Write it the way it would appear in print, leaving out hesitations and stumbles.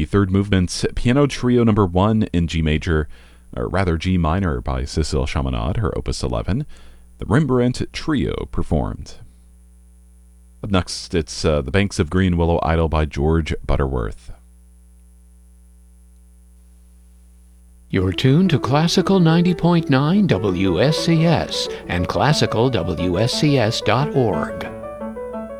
the third movement's Piano Trio Number 1 in G major, or rather G minor by Cécile Chaminade, her Opus 11. The Rembrandt Trio performed. Up next, it's The Banks of Green Willow Idle by George Butterworth. You're tuned to Classical 90.9 WSCS and classicalwscs.org.